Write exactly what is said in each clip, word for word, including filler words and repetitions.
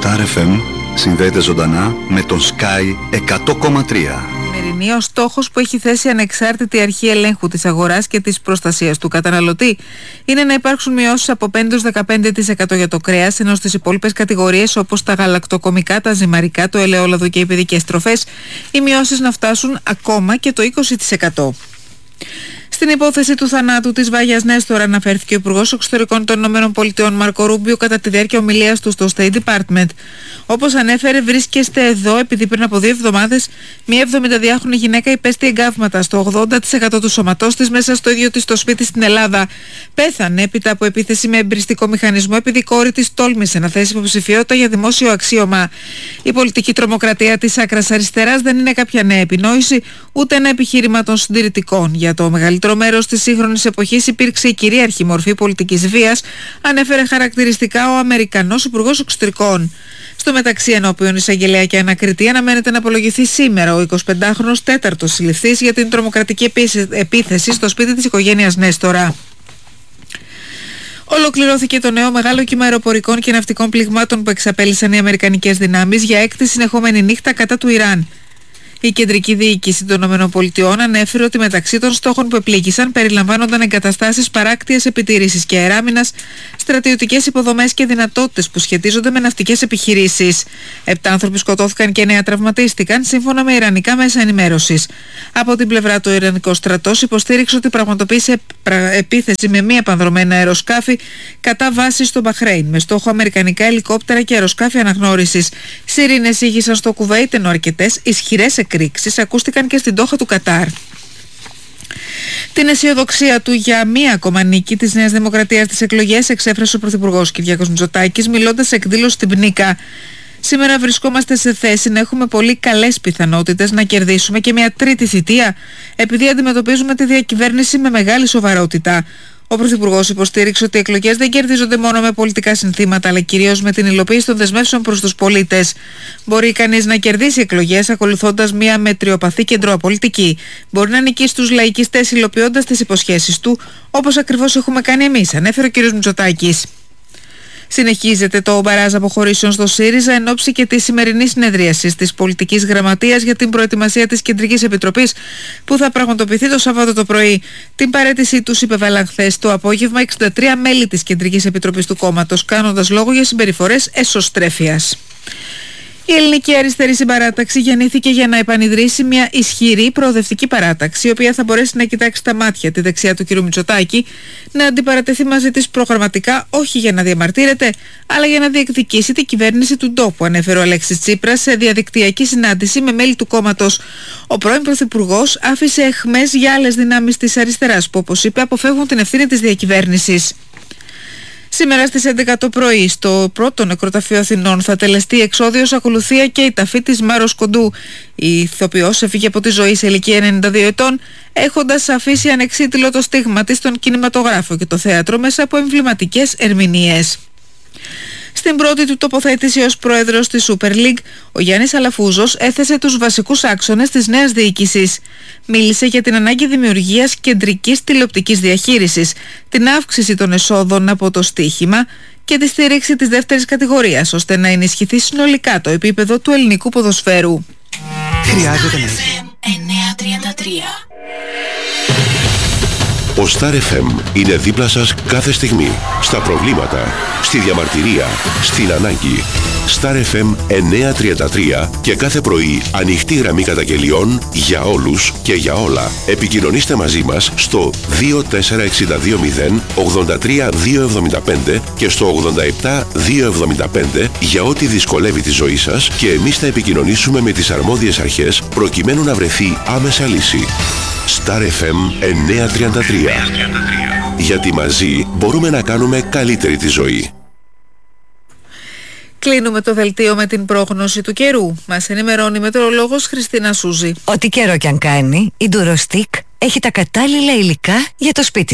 Star εφ εμ συνδέεται ζωντανά με τον Sky εκατό κόμμα τρία. Σημερινή ο στόχος που έχει θέσει ανεξάρτητη αρχή ελέγχου της αγοράς και της προστασίας του καταναλωτή είναι να υπάρξουν μειώσεις από πέντε έως δεκαπέντε τοις εκατό για το κρέας, ενώ στις υπόλοιπες κατηγορίες όπως τα γαλακτοκομικά, τα ζυμαρικά, το ελαιόλαδο και οι παιδικές τροφές οι μειώσεις να φτάσουν ακόμα και το είκοσι τοις εκατό. Στην υπόθεση του θανάτου της Βάγιας Νέστορα αναφέρθηκε ο Υπουργός Εξωτερικών των ΗΠΑ Μάρκο Ρούμπιο κατά τη διάρκεια ομιλίας του στο State Department. Όπως ανέφερε, βρίσκεστε εδώ επειδή πριν από δύο εβδομάδες μια εβδομηνταδυάχρονη γυναίκα υπέστη εγκάβματα στο ογδόντα τοις εκατό του σώματός της μέσα στο ίδιο της το σπίτι στην Ελλάδα. Πέθανε έπειτα από επίθεση με εμπριστικό μηχανισμό επειδή η κόρη της τόλμησε να θέσει υποψηφιότητα για δημόσιο αξίωμα. Η πολιτική τρομοκρατία της άκρας αριστεράς δεν είναι κάποια νέα επινόηση ούτε ένα επιχείρημα των συντηρητικών. Για το μεγαλύτερο μέρος της σύγχρονης εποχής υπήρξε η κυρίαρχη μορφή πολιτικής βίας, ανέφερε χαρακτηριστικά ο Αμερικανός Υπουργός Εξωτερικών. Στο μεταξύ, ενώπιον εισαγγελέα και ανακριτή, αναμένεται να απολογηθεί σήμερα ο εικοσιπεντάχρονος τέταρτος συλληφθής για την τρομοκρατική επίθεση στο σπίτι της οικογένειας Νέστορα. Ολοκληρώθηκε το νέο μεγάλο κύμα αεροπορικών και ναυτικών πληγμάτων που εξαπέλυσαν οι αμερικανικές δυνάμεις για έκτη συνεχόμενη νύχτα κατά του Ιράν. Η κεντρική διοίκηση των ΗΠΑ ανέφερε ότι μεταξύ των στόχων που επλήγησαν περιλαμβάνονταν εγκαταστάσεις παράκτειας επιτήρησης και αεράμινας, στρατιωτικές υποδομές και δυνατότητες που σχετίζονται με ναυτικές επιχειρήσεις. Επτά άνθρωποι σκοτώθηκαν και εννέα τραυματίστηκαν, σύμφωνα με ιρανικά μέσα ενημέρωσης. Από την πλευρά του, ο Ιρανικός στρατός υποστήριξε ότι πραγματοποίησε επίθεση με μη επανδρομένα αεροσκάφη κατά βάση στο Μπαχρέιν, με στόχο αμερικανικά ελικόπτερα και αεροσκάφη αναγνώρισης. Σιρήνες ήγησαν στο Κουβέιτ, ενώ αρκετές ισχυρές εκρήξεις ακούστηκαν και στην Ντόχα του Κατάρ. Την αισιοδοξία του για μία ακόμα νίκη της Νέας Δημοκρατίας στις εκλογές εξέφρασε ο Πρωθυπουργός Κυριάκος Μητσοτάκης μιλώντας σε εκδήλωση στην Πνίκα. Σήμερα βρισκόμαστε σε θέση να έχουμε πολύ καλές πιθανότητες να κερδίσουμε και μια τρίτη θητεία, επειδή αντιμετωπίζουμε τη διακυβέρνηση με μεγάλη σοβαρότητα. Ο Πρωθυπουργός υποστήριξε ότι οι εκλογές δεν κερδίζονται μόνο με πολιτικά συνθήματα, αλλά κυρίως με την υλοποίηση των δεσμεύσεων προς τους πολίτες. Μπορεί κανείς να κερδίσει εκλογές ακολουθώντας μια μετριοπαθή κεντροαπολιτική. Μπορεί να νικήσει τους λαϊκιστές υλοποιώντας τις υποσχέσεις του, όπως ακριβώς έχουμε κάνει εμείς, ανέφερε ο κ. Μητσοτάκης. Συνεχίζεται το μπαράζ αποχωρήσεων στο ΣΥΡΙΖΑ εν ώψη και τη σημερινή συνεδρίαση της Πολιτικής Γραμματείας για την προετοιμασία της Κεντρικής Επιτροπής που θα πραγματοποιηθεί το Σάββατο το πρωί. Την παραίτησή τους υπέβαλαν χθες το απόγευμα εξήντα τρία μέλη της Κεντρικής Επιτροπής του κόμματος, κάνοντας λόγο για συμπεριφορές εσωστρέφειας. Η Ελληνική Αριστερή Συμπαράταξη γεννήθηκε για να επανιδρύσει μια ισχυρή προοδευτική παράταξη, η οποία θα μπορέσει να κοιτάξει τα μάτια τη δεξιά του κ. Μητσοτάκη, να αντιπαρατεθεί μαζί της προγραμματικά, όχι για να διαμαρτύρεται, αλλά για να διεκδικήσει την κυβέρνηση του τόπου, ανέφερε ο Αλέξης Τσίπρας σε διαδικτυακή συνάντηση με μέλη του κόμματος. Ο πρώην Πρωθυπουργός άφησε αιχμές για άλλες δυνάμεις της αριστεράς, που όπως είπε αποφεύγουν την ευθύνη της διακυβέρνησης. Σήμερα στις έντεκα το πρωί στο πρώτο νεκροταφείο Αθηνών θα τελεστεί εξόδιος ακολουθία και η ταφή της Μάρος Κοντού. Η ηθοποιός έφυγε από τη ζωή σε ηλικία ενενήντα δύο ετών, έχοντας αφήσει ανεξίτηλο το στίγμα της στον κινηματογράφο και το θέατρο μέσα από εμβληματικές ερμηνείες. Στην πρώτη του τοποθέτηση ως πρόεδρος της Super League, ο Γιάννης Αλαφούζος έθεσε τους βασικούς άξονες της νέας διοίκησης. Μίλησε για την ανάγκη δημιουργίας κεντρικής τηλεοπτικής διαχείρισης, την αύξηση των εσόδων από το στοίχημα και τη στήριξη της δεύτερης κατηγορίας, ώστε να ενισχυθεί συνολικά το επίπεδο του ελληνικού ποδοσφαίρου. Χρειάζεται να... Ο Star εφ εμ είναι δίπλα σας κάθε στιγμή. Στα προβλήματα, στη διαμαρτυρία, στην ανάγκη. Star εφ εμ εννιακόσια τριάντα τρία και κάθε πρωί ανοιχτή γραμμή καταγγελιών για όλους και για όλα. Επικοινωνήστε μαζί μας στο δύο τέσσερα έξι δύο μηδέν ογδόντα τρία διακόσια εβδομήντα πέντε και στο ογδόντα επτά διακόσια εβδομήντα πέντε για ό,τι δυσκολεύει τη ζωή σας και εμείς θα επικοινωνήσουμε με τις αρμόδιες αρχές προκειμένου να βρεθεί άμεσα λύση. Star εφ εμ εννιακόσια τριάντα τρία. Γιατί μαζί μπορούμε να κάνουμε καλύτερη τη ζωή. Κλείνουμε το δελτίο με την πρόγνωση του καιρού. Μας ενημερώνει η μετεωρολόγος Χριστίνα Σούζη. Ό,τι καιρό κι αν κάνει, η Durostec έχει τα κατάλληλα υλικά για το σπίτι σου.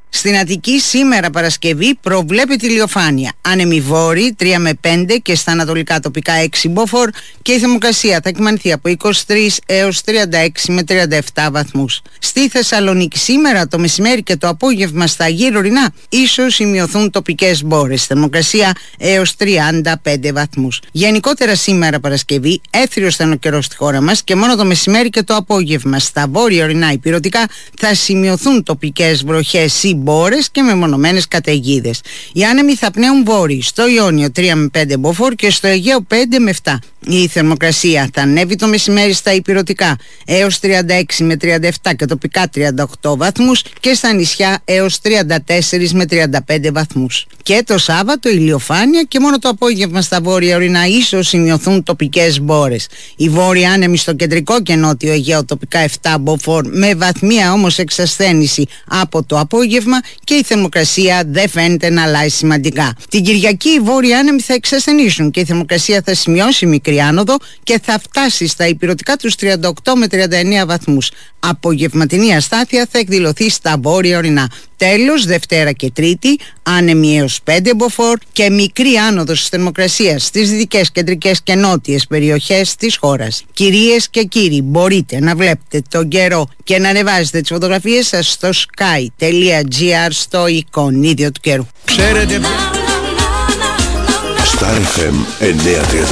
Στην Αττική σήμερα Παρασκευή προβλέπεται ηλιοφάνεια. Άνεμοι βόρειοι τρία με πέντε και στα ανατολικά τοπικά έξι μποφόρ και η θερμοκρασία θα κυμανθεί από είκοσι τρεις έως τριάντα έξι με τριάντα επτά βαθμούς. Στη Θεσσαλονίκη σήμερα το μεσημέρι και το απόγευμα στα γύρω ορεινά ίσως σημειωθούν τοπικές μπόρες. Θερμοκρασία έως τριάντα πέντε βαθμούς. Γενικότερα σήμερα Παρασκευή έθριος θα είναι ο καιρός στη χώρα μας και μόνο το μεσημέρι και το απόγευμα στα βόρεια ορεινά υπηρετικά θα σημειωθούν τοπικές βροχές ή μπόρες και μεμονωμένες καταιγίδες. Οι άνεμοι θα πνέουν βόρειοι στο Ιόνιο τρία με πέντε μποφόρ και στο Αιγαίο πέντε με επτά. Η θερμοκρασία θα ανέβει το μεσημέρι στα υπηρετικά έως τριάντα έξι με τριάντα επτά και τοπικά τριάντα οκτώ βαθμούς και στα νησιά έως τριάντα τέσσερα με τριάντα πέντε βαθμούς. Και το Σάββατο ηλιοφάνεια και μόνο το απόγευμα στα βόρεια ορεινά ίσως σημειωθούν τοπικές μπόρες. Οι βόρειοι άνεμοι στο κεντρικό και νότιο Αιγαίο τοπικά επτά μποφόρ με βαθμία όμως εξασθένηση από το απόγευμα και η θερμοκρασία δεν φαίνεται να αλλάζει σημαντικά. Την Κυριακή οι βόρειοι άνεμοι θα εξασθενήσουν και η θερμοκρασία θα σημειώσει μικρή άνοδο και θα φτάσει στα υπηρετικά τους τριάντα οκτώ με τριάντα εννέα βαθμούς. Απογευματινή αστάθεια θα εκδηλωθεί στα βόρεια ορεινά. Τέλος, Δευτέρα και Τρίτη, άνεμοι έως πέντε μποφόρ και μικρή άνοδος της θερμοκρασίας στις δυτικές, κεντρικές και νότιες περιοχές της χώρας. Κυρίες και κύριοι, μπορείτε να βλέπετε τον καιρό και να ανεβάζετε τις φωτογραφίες σας στο sky τελεία gr στο εικονίδιο του καιρού. Ξέρετε... Star εφ εμ εννιακόσια τριάντα